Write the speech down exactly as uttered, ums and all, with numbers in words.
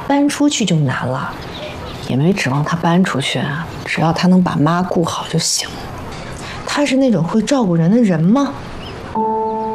搬出去就难了，也没指望他搬出去啊，只要他能把妈顾好就行。他是那种会照顾人的人吗？